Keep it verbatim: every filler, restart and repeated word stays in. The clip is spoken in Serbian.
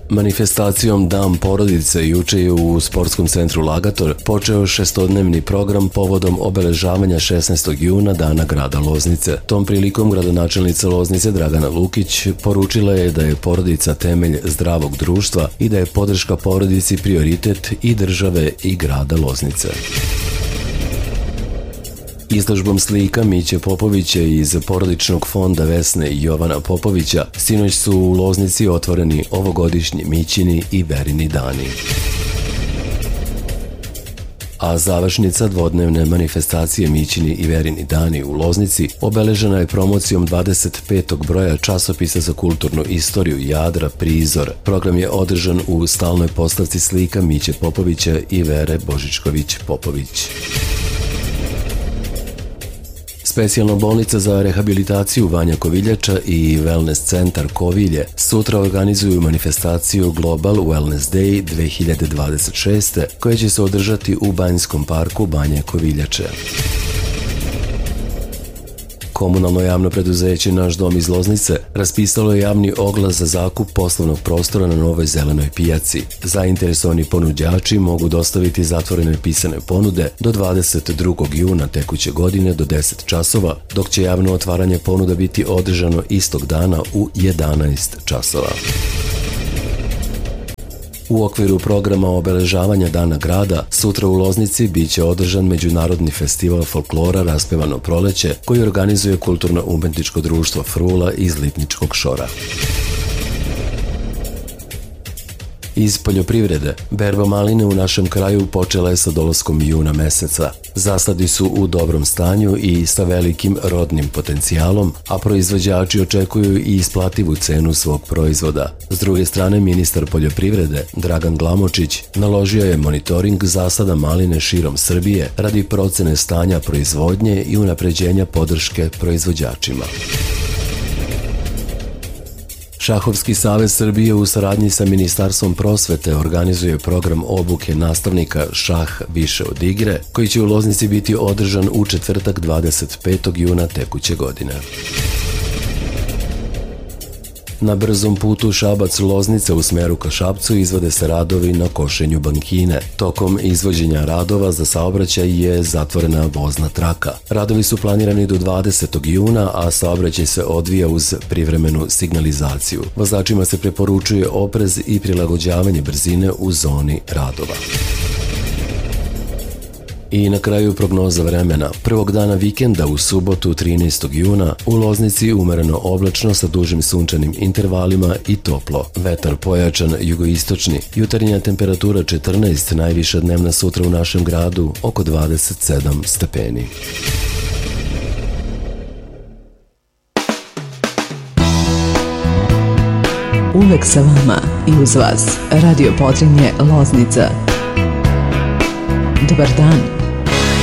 Manifestacijom Dan porodice juče je u Sportskom centru Lagator počeo šestodnevni program povodom obeležavanja šesnaestog juna Dana grada Loznice. Tom prilikom gradonačelnica Loznice Dragana Lukić poručila je da je porodica temelj zdravog društva i da je podrška porodici prioritet i države i grada Loznice. Izložbom slika Miće Popovića iz porodičnog fonda Vesne i Jovana Popovića sinoć su u Loznici otvoreni ovogodišnji Mićini i Verini dani. A završnica dvodnevne manifestacije Mićini i Verini dani u Loznici obeležena je promocijom dvadeset petog broja časopisa za kulturnu istoriju Jadra Prizor. Program je održan u stalnoj postavci slika Miće Popovića i Vere Božičković-Popović. Specijalna bolnica za rehabilitaciju Vanja Koviljača i Wellness centar Kovilje sutra organizuju manifestaciju Global Wellness Day dve hiljade dvadeset šeste koja će se održati u Banjskom parku Banje Koviljače. Komunalno javno preduzeće Naš dom iz Loznice raspisalo je javni oglas za zakup poslovnog prostora na Novoj zelenoj pijaci. Zainteresovani ponuđači mogu dostaviti zatvorene pisane ponude do dvadeset drugog juna tekuće godine do deset časova, dok će javno otvaranje ponuda biti održano istog dana u jedanaest časova. U okviru programa obeležavanja Dana grada, sutra u Loznici biće održan Međunarodni festival folklora Raspevano proleće koji organizuje Kulturno-umetničko društvo Frula iz Lipničkog Šora. Iz poljoprivrede, berba maline u našem kraju počela je sa dolaskom juna meseca. Zasadi su u dobrom stanju i sa velikim rodnim potencijalom, a proizvođači očekuju i isplativu cenu svog proizvoda. S druge strane, ministar poljoprivrede, Dragan Glamočić, naložio je monitoring zasada maline širom Srbije radi procene stanja proizvodnje i unapređenja podrške proizvođačima. Šahovski savez Srbije u saradnji sa Ministarstvom prosvete organizuje program obuke nastavnika Šah više od igre, koji će u Loznici biti održan u četvrtak dvadeset petog juna tekuće godine. Na brzom putu Šabac-Loznica u smeru ka Šapcu izvode se radovi na košenju bankine. Tokom izvođenja radova za saobraćaj je zatvorena vozna traka. Radovi su planirani do dvadesetog juna, a saobraćaj se odvija uz privremenu signalizaciju. Vozačima se preporučuje oprez i prilagođavanje brzine u zoni radova. I na kraju prognoza vremena. Prvog dana vikenda u subotu trinaestog juna u Loznici umereno oblačno sa dužim sunčanim intervalima i toplo. Vetar pojačan jugoistočni, jutarnja temperatura četrnaest, najviša dnevna sutra u našem gradu oko dvadeset sedam stepeni. Uvek sa vama i uz vas Radio Podrinje Loznica. Dobar dan.